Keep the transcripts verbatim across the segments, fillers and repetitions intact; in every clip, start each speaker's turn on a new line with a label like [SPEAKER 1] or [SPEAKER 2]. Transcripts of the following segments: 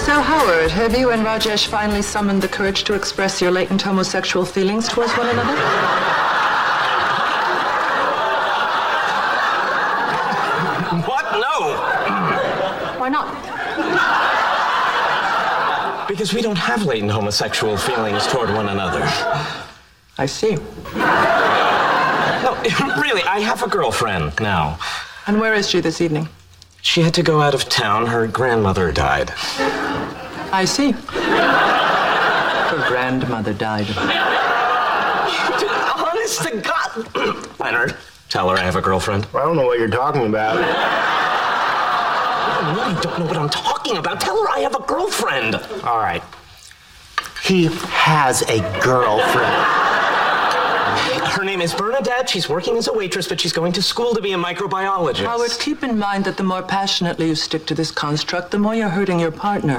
[SPEAKER 1] So, Howard, have you and Rajesh finally summoned the courage to express your latent homosexual feelings towards one another?
[SPEAKER 2] What? No.
[SPEAKER 1] Why not?
[SPEAKER 2] Because we don't have latent homosexual feelings toward one another.
[SPEAKER 1] I see.
[SPEAKER 2] No, really, I have a girlfriend now.
[SPEAKER 1] And where is she this evening?
[SPEAKER 2] She had to go out of town. Her grandmother died.
[SPEAKER 1] I see. Her grandmother died.
[SPEAKER 2] Honest to God. Leonard, tell her I have a girlfriend.
[SPEAKER 3] I don't know what you're talking about.
[SPEAKER 2] I really don't know what I'm talking about. Tell her I have a girlfriend.
[SPEAKER 3] All right. He has a girlfriend.
[SPEAKER 2] Her name is Bernadette. She's working as a waitress, but she's going to school to be a microbiologist.
[SPEAKER 1] Howard, keep in mind that the more passionately you stick to this construct, the more you're hurting your partner.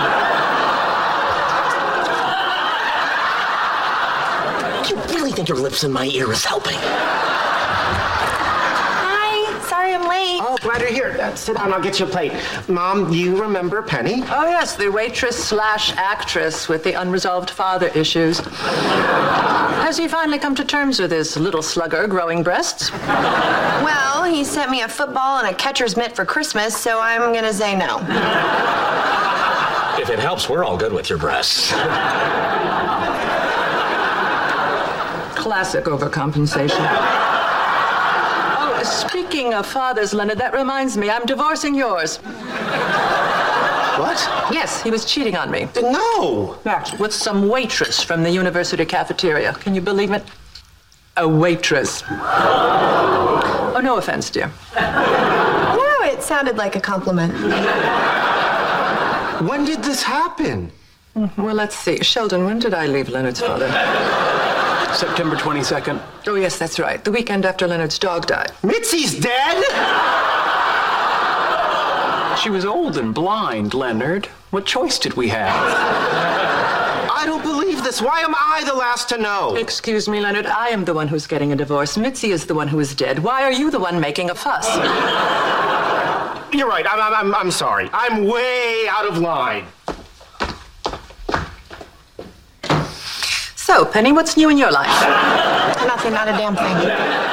[SPEAKER 2] You really think your lips in my ear is helping?
[SPEAKER 4] Hi, sorry I'm late.
[SPEAKER 3] Oh, glad you're here. Uh, sit down, I'll get you a plate. Mom, you remember Penny?
[SPEAKER 1] Oh, yes, the waitress slash actress with the unresolved father issues. Has he finally come to terms with his little slugger growing breasts?
[SPEAKER 4] Well, he sent me a football and a catcher's mitt for Christmas, so I'm gonna say no.
[SPEAKER 2] If it helps, we're all good with your breasts.
[SPEAKER 1] Classic overcompensation. Oh, speaking of fathers, Leonard, that reminds me, I'm divorcing yours.
[SPEAKER 3] What?
[SPEAKER 1] Yes, he was cheating on me.
[SPEAKER 3] No!
[SPEAKER 1] Yeah, with some waitress from the university cafeteria. Can you believe it? A waitress. Oh, no offense, dear.
[SPEAKER 4] No, it sounded like a compliment.
[SPEAKER 3] When did this happen?
[SPEAKER 1] Well, let's see. Sheldon, when did I leave Leonard's father?
[SPEAKER 5] September twenty-second.
[SPEAKER 1] Oh, yes, that's right. The weekend after Leonard's dog died.
[SPEAKER 3] Mitzi's dead?
[SPEAKER 5] She was old and blind, Leonard. What choice did we have?
[SPEAKER 3] I don't believe this. Why am I the last to know?
[SPEAKER 1] Excuse me, Leonard. I am the one who's getting a divorce. Mitzi is the one who is dead. Why are you the one making a fuss?
[SPEAKER 3] You're right. I'm, I'm, I'm sorry. I'm way out of line.
[SPEAKER 1] So, Penny, what's new in your life?
[SPEAKER 4] Nothing, not a damn thing.